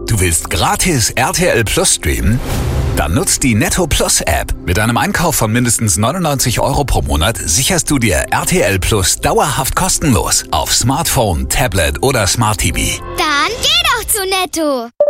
Du willst gratis RTL Plus streamen? Dann nutzt die Netto Plus App. Mit einem Einkauf von mindestens 99 € pro Monat sicherst du dir RTL Plus dauerhaft kostenlos auf Smartphone, Tablet oder Smart TV. Dann geh doch zu Netto!